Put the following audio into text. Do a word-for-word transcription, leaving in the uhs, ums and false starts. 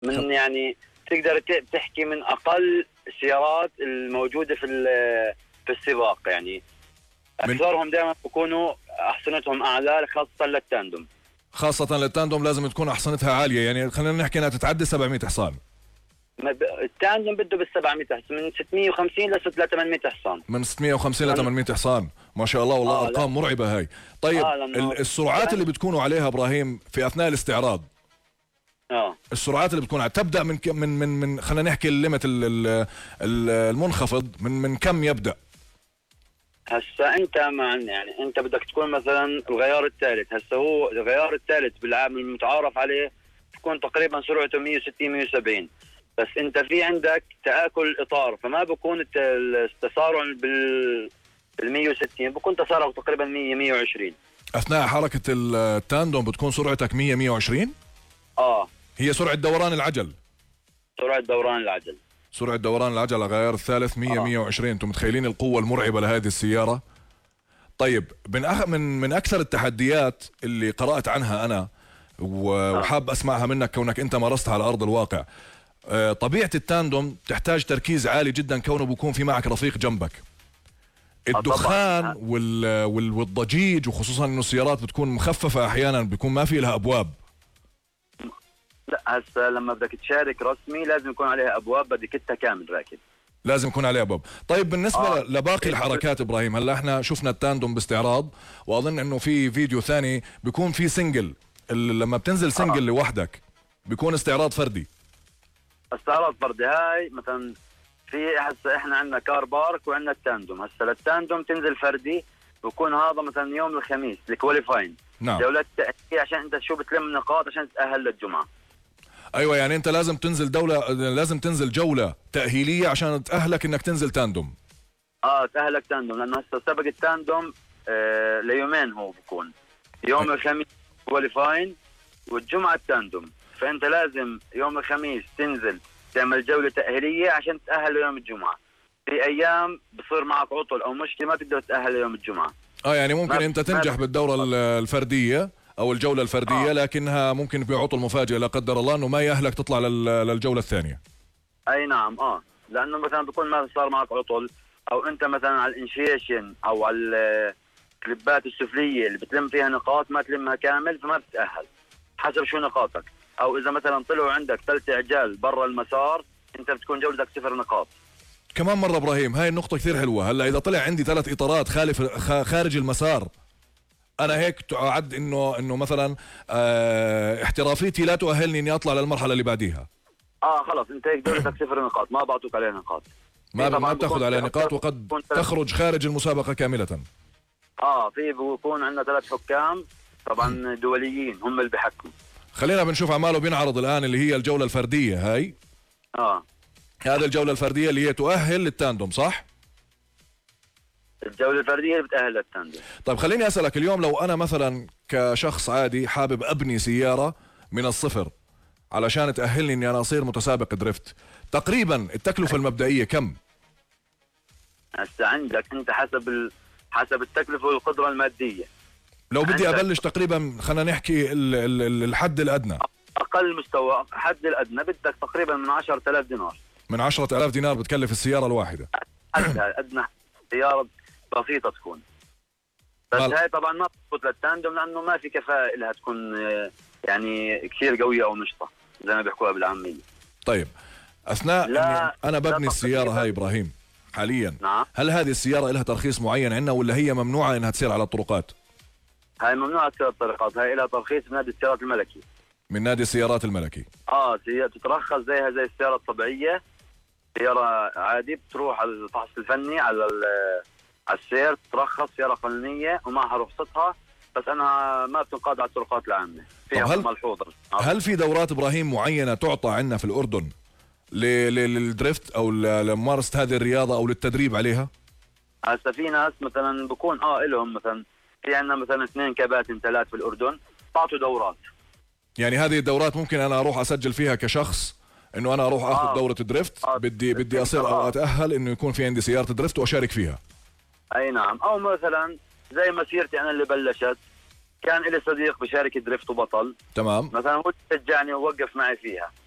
من يعني تقدر تحكي من اقل السيارات الموجوده في في السباق، يعني اكثرهم دائما بيكونوا احصنتهم اعلى، خاصه للتاندوم. خاصه للتاندوم لازم تكون احصنتها عاليه، يعني خلينا نحكي انها تتعدى سبعمية حصان. التاندوم بده بال سبعمية حصان، من ستمية وخمسين ل ثمانمية حصان. من ستمية وخمسين ل ثمانمية حصان، ما شاء الله والله. آه ارقام مرعبه هاي. طيب آه السرعات اللي بتكونوا عليها ابراهيم في اثناء الاستعراض، اه السرعات اللي بتكون تبدا من من من, من خلينا نحكي الليمت المنخفض من من كم يبدا؟ هسا انت مع يعني انت بدك تكون مثلا الغيار الثالث، هسا هو الغيار الثالث بالعام المتعارف عليه تكون تقريبا سرعته مية وستين مية وسبعين، بس انت في عندك تآكل اطار، فما بكون التسارع بال مية وستين، بكون تسارع تقريبا مية مية وعشرين. اثناء حركه التاندوم بتكون سرعتك مية مية وعشرين؟ اه هي سرعه دوران العجل. سرعه دوران العجل سرعه دوران العجل غيار الثالث مية مية وعشرين. انتم متخيلين القوه المرعبه لهذه السياره؟ طيب من أخ... من من اكثر التحديات اللي قرات عنها انا وحاب اسمعها منك كونك انت مارستها على ارض الواقع، طبيعه التاندوم تحتاج تركيز عالي جدا كونه بيكون في معك رفيق جنبك. الدخان وال... وال... والضجيج، وخصوصا انه السيارات بتكون مخففه احيانا بيكون ما في لها ابواب. لا هسه لما بدك تشارك رسمي لازم يكون عليها ابواب، بدك انت كامل راكب، لازم يكون عليها ابواب. طيب بالنسبه آه. لباقي إيه الحركات ابراهيم، هلا احنا شفنا التاندوم باستعراض، واظن انه في فيديو ثاني بيكون في سنجل، لما بتنزل سنجل آه. لوحدك بيكون استعراض فردي. استعراض فردي هاي مثلا في هسه احنا عندنا كار بارك وعندنا التاندوم، هسه للتاندوم تنزل فردي بكون هذا مثلا يوم الخميس الكواليفاين. نعم. جولات تأهيلية عشان انت شو بتلم نقاط عشان تتأهل للجمعة. ايوه يعني انت لازم تنزل دولة، لازم تنزل جولة تأهيلية عشان تأهلك انك تنزل تاندوم. اه تأهلك تاندوم، لانه هسه سبق التاندوم آه ليومين، هو بكون يوم أي. الخميس كواليفاين والجمعة التاندوم، فانت لازم يوم الخميس تنزل تعمل جولة تأهيلية عشان تتأهل ليوم الجمعة. في ايام بصير معك عطل او مشكلة ما تقدر تتأهل ليوم الجمعة. اه يعني ممكن انت تنجح بالدورة الفردية او الجولة الفردية آه. لكنها ممكن في عطل مفاجئ لا قدر الله انه ما يأهلك تطلع للجولة الثانية. اي نعم اه، لانه مثلا بكون ما صار معك عطل، او انت مثلا على الانشيشن او على الكليبات السفلية اللي بتلم فيها نقاط ما تلمها كامل فما بتتأهل حسب شو نقاطك، او اذا مثلا طلعوا عندك ثلاث عجال برا المسار انت بتكون جولتك صفر نقاط. كمان مرة ابراهيم هاي النقطة كثير حلوة، هلا اذا طلع عندي ثلاث اطارات خالف خارج المسار انا هيك تعد انه انه مثلا اه احترافيتي لا تؤهلني اني اطلع للمرحلة اللي بعديها. اه خلص انت هيك جولتك صفر نقاط، ما بعطوك عليها نقاط. ما ما بتاخذ عليها نقاط وقد تخرج خارج المسابقة كاملة. اه في بيكون عندنا ثلاث حكام طبعا دوليين هم اللي بيحكموا. خلينا بنشوف عماله بينعرض الان اللي هي الجولة الفردية هاي. اه هذا الجولة الفردية اللي هي تؤهل للتاندوم صح؟ الجولة الفردية اللي بتأهل للتاندوم. طيب خليني اسألك اليوم، لو انا مثلا كشخص عادي حابب ابني سيارة من الصفر علشان تأهلني اني انا اصير متسابق دريفت، تقريبا التكلفة المبدئية كم؟ هسه عندك انت حسب ال... حسب التكلفة والقدرة المادية. لو بدي ابلش تقريبا خلينا نحكي ال... ال... الحد الادنى، اقل مستوى حد الادنى بدك تقريبا من عشرة آلاف دينار. من عشرة آلاف دينار بتكلف السيارة الواحدة. ادنى ادنى سيارة بسيطة تكون، بس مال... هاي طبعا ما بتفوت للتاندوم لانه ما في كفاءة لها تكون يعني كثير قوية او نشطة زي ما بيحكوها بالعامية. طيب اثناء لا انا ببني السيارة هاي ابراهيم حاليا، نعم. هل هذه السيارة لها ترخيص معين عندنا ولا هي ممنوعة انها تسير على الطرقات؟ هاي ممنوعة تسير على الطرقات، هاي لها ترخيص من نادي السيارات الملكي. من نادي السيارات الملكي. اه تترخص زيها زي السيارة الطبيعية، سيارة عادي بتروح على الفحص الفني على على السير، تترخص سيارة فنية ومعها رخصتها، بس انها ما بتنقاد على الطرقات العامة، فيها هل ملحوظة. هل في دورات ابراهيم معينة تعطى عندنا في الاردن للدريفت او لممارسة هذه الرياضة او للتدريب عليها؟ هسه في ناس مثلا بكون اه لهم مثلا في عندنا مثلا اثنين كباتن ثلاث في الاردن بعطوا دورات. يعني هذه الدورات ممكن انا اروح اسجل فيها كشخص انه انا اروح اخذ آه. دورة دريفت، آه. بدي بدي اصير او اتأهل انه يكون في عندي سيارة دريفت واشارك فيها. اي نعم، او مثلا زي مسيرتي انا اللي بلشت كان لي صديق بشارك دريفت وبطل، تمام، مثلا هو شجعني ووقف معي فيها،